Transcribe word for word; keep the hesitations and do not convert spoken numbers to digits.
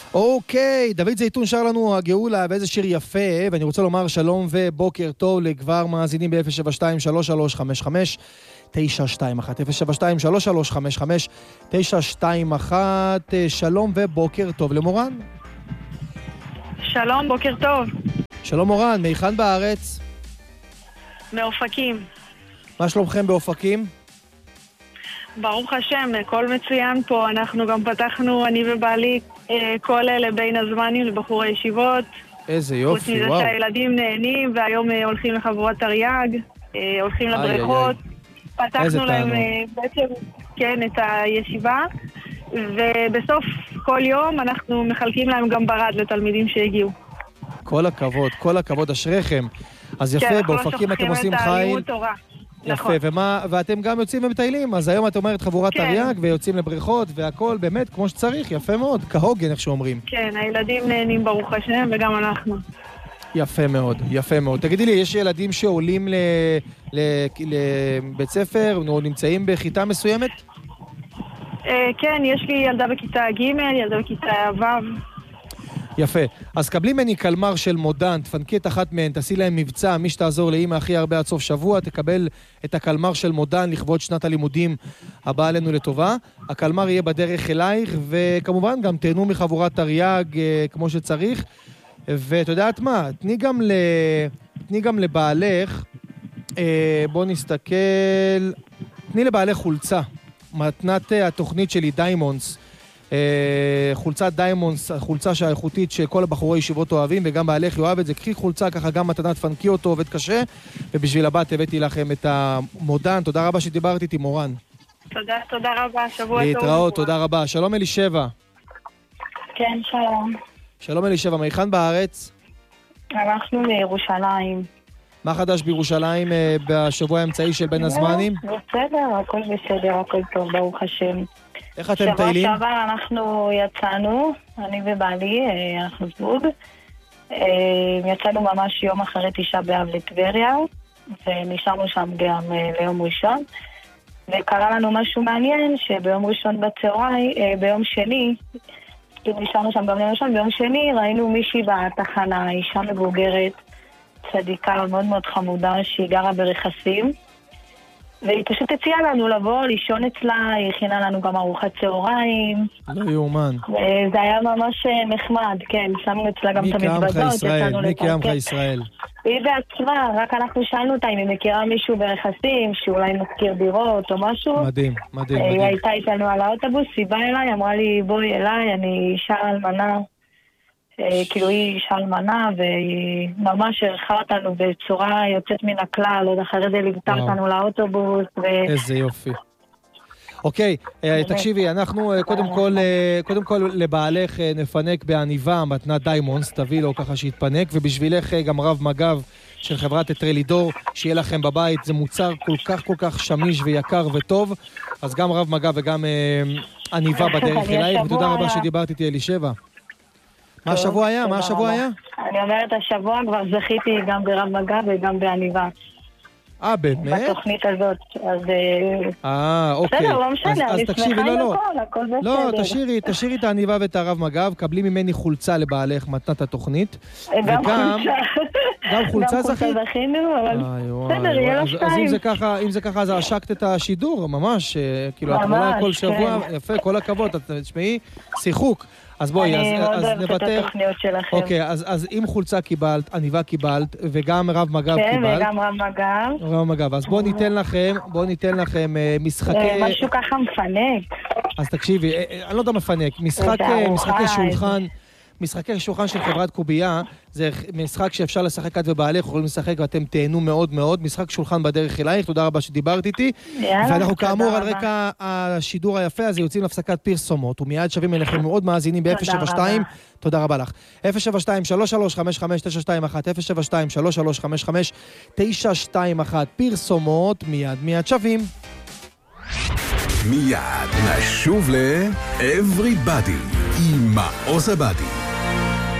אוקיי, דוד זייתון שר לנו הגאולה ואיזה שיר יפה, ואני רוצה לומר שלום ובוקר טוב לכבר מאזינים ב-אפס שבע שתיים שלוש שלוש חמש חמש תשע שתיים אחת אפס שבע שתיים שלוש שלוש חמש חמש תשע שתיים אחת. שלום ובוקר טוב למורן. שלום, בוקר טוב. שלום מורן, מהיכן בארץ? מאופקים. מה שלומכם באופקים? ברוך השם, הכל מצוין פה. אנחנו גם פתחנו, אני ובעלי, כל אלה בין הזמנים לבחורי ישיבות. איזה יופי, חוץ מזה וואו. שהילדים נהנים, והיום הולכים לחבורת תרי"ג, הולכים לבריכות. פתחנו להם בעצם, כן, את הישיבה, ובסוף כל יום אנחנו מחלקים להם גם ברד לתלמידים שהגיעו. כל הכבוד, כל הכבוד, אשריכם. אז יפה, כן, באופקים אתם עושים חיל. יפה, נכון. ומה, ואתם גם יוצאים ומטיילים, אז היום את אומרת חבורת כן. תרי"ג ויוצאים לבריכות והכל באמת כמו שצריך, יפה מאוד, כהוגן איך שאומרים. כן, הילדים נהנים ברוך השם וגם אנחנו. יפה מאוד, יפה מאוד. תגידי לי, יש ילדים שעולים ל... ל... לבית ספר או נמצאים בכיתה מסוימת? אה, כן, יש לי ילדה בכיתה ג', ילדה בכיתה ו'. יפה. אז קבלי מני קלמר של מודן, תפנקי את אחת מהן, תעשי להם מבצע, מי שתעזור לאמא הכי הרבה עד סוף שבוע, תקבל את הקלמר של מודן לכבוד שנת הלימודים הבאה עלינו לטובה. הקלמר יהיה בדרך אלייך, וכמובן גם תהנו מחבורת תרי"ג כמו שצריך. ואת יודעת מה, תני גם, ל... תני גם לבעלך, אה, בוא נסתכל, תני לבעלך חולצה, מתנת התוכנית שלי דיימונדס, אה, חולצת דיימונדס, חולצה שהאיכותית שכל הבחורי ישיבות אוהבים, וגם בעלך יאהב את זה, קחי חולצה ככה גם מתנת, פנקי אותו, עובד קשה, ובשביל הבת הבאתי לכם את המודן. תודה רבה שדיברת איתי מורן. תודה, תודה רבה, שבוע טוב. להתראות, תודה רבה. שלום אלישבע. כן, שלום. שלום אלישבע, מהיכן בארץ? אנחנו מירושלים. מה חדש בירושלים בשבוע האמצעי של בין הזמנים? בסדר, הכל בסדר, הכל טוב, ברוך השם. איך אתם טיילים? שבוע שעבר אנחנו יצאנו, אני ובעלי, אנחנו זוג. יצאנו ממש יום אחרי תשעה באב לטבריה, ונשארנו שם גם ליום ראשון. וקרה לנו משהו מעניין, שביום ראשון בצהריים, ביום שני, נשארנו שם גם ליום ראשון, ביום שני ראינו מישהי בתחנה, אישה מבוגרת, צדיקה מאוד מאוד חמודה, שהיא גרה ברכסים, והיא פשוט הציעה לנו לבוא, לישון אצלה, היא הכינה לנו גם ארוחת צהריים. לא יאומן. וזה היה ממש נחמד, כן, שמנו אצלה גם את המזוודות, יצאנו מי קיימך ישראל? היא בעצמה, רק אנחנו שאלנו אותה אם היא מכירה מישהו ברכסים, שאולי מזכיר דירות או משהו. מדהים, מדהים, היא מדהים. הייתה איתנו על האוטובוס, היא באה אליי, אמרה לי בואי אליי, אני אישה אלמנה. כאילו היא אישה אלמנה, והיא ממש ערכה אותנו בצורה יוצאת מן הכלל, עוד אחרי זה ליוותה אותנו לאוטובוס. איזה יופי. אוקיי, תקשיבי, אנחנו קודם כל, קודם כל לבעלך נפנק בעניבה, מתנת דיימונדס, תביא לו ככה שיתפנק, ובשבילך גם רב מגב של חברת טרלידור, שיהיה לכם בבית, זה מוצר כל כך כל כך שמיש ויקר וטוב, אז גם רב מגב וגם עניבה בדרך אלייך, ותודה רבה שדיברת איתי אלישבע. מה השבוע היה? מה השבוע היה? אני אומרת, השבוע כבר זכיתי גם ברב מגב וגם בעניבה. אה, באמת? בתוכנית הזאת, אז... אה, אוקיי. בסדר, לא משנה, אני שמחה עם הכל, הכל בסדר. לא, תשאירי, תשאירי את העניבה ואת הרב מגב, קבלי ממני חולצה לבעלך מתנת התוכנית. גם חולצה. גם חולצה זכית? גם חולצה זכינו, אבל בסדר, יהיה לו שתיים. אז אם זה ככה, אז השקת את השידור, ממש, כאילו, את עולה כל שבוע, יפה, כל הכבוד, תשמעי, שיחוק. אז בואי, אז נוותר. את התוכניות שלכם. אוקיי, אז אם חולצה קיבלת, עניבה קיבלת, וגם רב מגב קיבלת. כן, וגם רב מגב. רב מגב. אז בואו ניתן לכם, בואו ניתן לכם משחקי... משהו ככה מפנק. אז תקשיבי, אני לא יודע מפנק, משחק, משחקי שולחן, משחקי שולחן של חברת קובייה, זה משחק שאפשר לשחק את ובעלך, יכולים לשחק ואתם תהנו מאוד מאוד, משחק שולחן בדרך אלייך, תודה רבה שדיברת איתי, ואנחנו כאמור על רקע השידור היפה הזה יוצאים להפסקת פרסומות, ומיד שווים אליכם מאוד מאזינים ב-אפס שבע שתיים, תודה רבה לך, אפס שבע שתיים שלוש שלוש חמש חמש תשע שתיים אחת, אפס שבע שתיים שלוש שלוש חמש חמש תשע שתיים אחת, פרסומות, מיד מיד שווים. מיד נשוב ל-Everybody עם מעוז הבדי.